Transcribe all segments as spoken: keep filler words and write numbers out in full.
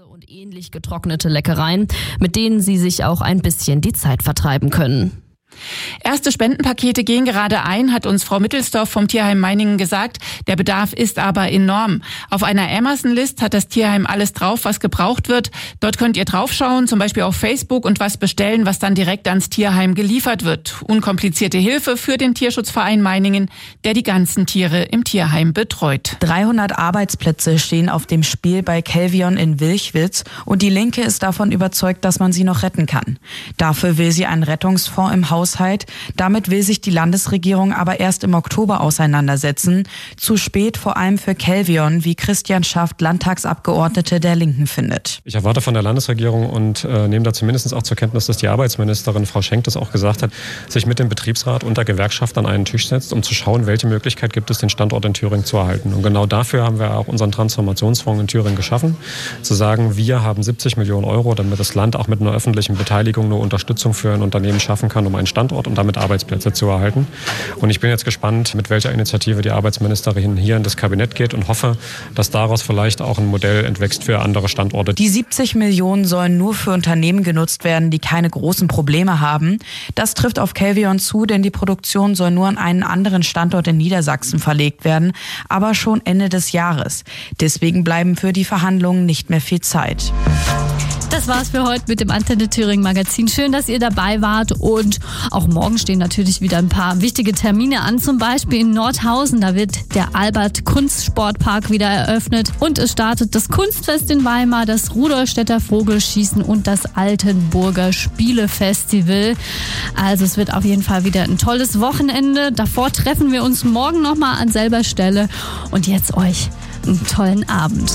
und ähnlich getrocknete Leckereien, mit denen Sie sich auch ein bisschen die Zeit vertreiben können. Erste Spendenpakete gehen gerade ein, hat uns Frau Mittelsdorf vom Tierheim Meiningen gesagt. Der Bedarf ist aber enorm. Auf einer Amazon-List hat das Tierheim alles drauf, was gebraucht wird. Dort könnt ihr draufschauen, zum Beispiel auf Facebook, und was bestellen, was dann direkt ans Tierheim geliefert wird. Unkomplizierte Hilfe für den Tierschutzverein Meiningen, der die ganzen Tiere im Tierheim betreut. dreihundert Arbeitsplätze stehen auf dem Spiel bei Kelvion in Wilchwitz und die Linke ist davon überzeugt, dass man sie noch retten kann. Dafür will sie einen Rettungsfonds im Haushalt. Damit will sich die Landesregierung aber erst im Oktober auseinandersetzen. Zu spät vor allem für Kelvion, wie Christian Schaft, Landtagsabgeordnete der Linken, findet. Ich erwarte von der Landesregierung und äh, nehme da zumindest auch zur Kenntnis, dass die Arbeitsministerin Frau Schenk das auch gesagt hat, sich mit dem Betriebsrat und der Gewerkschaft an einen Tisch setzt, um zu schauen, welche Möglichkeit gibt es, den Standort in Thüringen zu erhalten. Und genau dafür haben wir auch unseren Transformationsfonds in Thüringen geschaffen, zu sagen, wir haben siebzig Millionen Euro, damit das Land auch mit einer öffentlichen Beteiligung eine Unterstützung für ein Unternehmen schaffen kann, um einen Standort und damit Arbeitsplätze zu erhalten. Und ich bin jetzt gespannt, mit welcher Initiative die Arbeitsministerin hier in das Kabinett geht und hoffe, dass daraus vielleicht auch ein Modell entwächst für andere Standorte. Die siebzig Millionen sollen nur für Unternehmen genutzt werden, die keine großen Probleme haben. Das trifft auf Kelvion zu, denn die Produktion soll nur an einen anderen Standort in Niedersachsen verlegt werden, aber schon Ende des Jahres. Deswegen bleiben für die Verhandlungen nicht mehr viel Zeit. Das war's für heute mit dem Antenne Thüringen Magazin. Schön, dass ihr dabei wart, und auch morgen stehen natürlich wieder ein paar wichtige Termine an. Zum Beispiel in Nordhausen, da wird der Albert Kunstsportpark wieder eröffnet und es startet das Kunstfest in Weimar, das Rudolstädter Vogelschießen und das Altenburger Spielefestival. Also es wird auf jeden Fall wieder ein tolles Wochenende. Davor treffen wir uns morgen nochmal an selber Stelle, und jetzt euch einen tollen Abend.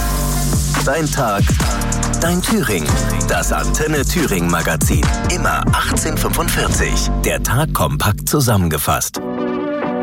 Dein Tag, dein Thüringen. Das Antenne Thüringen Magazin. Immer achtzehn Uhr fünfundvierzig. Der Tag kompakt zusammengefasst.